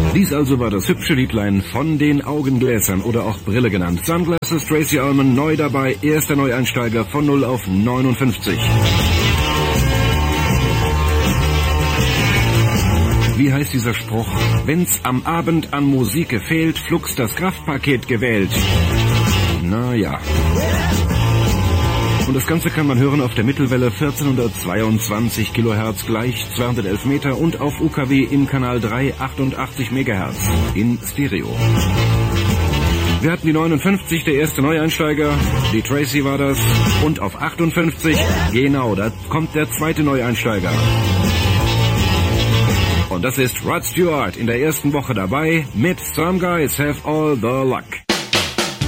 Dies also war das hübsche Liedlein von den Augengläsern oder auch Brille genannt. Sunglasses, Tracy Ullman, neu dabei, erster Neueinsteiger von 0 auf 59. Wie heißt dieser Spruch? Wenn's am Abend an Musik gefehlt, flugs das Kraftpaket gewählt. Na ja. Und das Ganze kann man hören auf der Mittelwelle 1422 kHz gleich 211 Meter und auf UKW im Kanal 3 88 MHz in Stereo. Wir hatten die 59, der erste Neueinsteiger, die Tracy war das, und auf 58, genau, da kommt der zweite Neueinsteiger. Und das ist Rod Stewart in der ersten Woche dabei mit Some Guys Have All the Luck.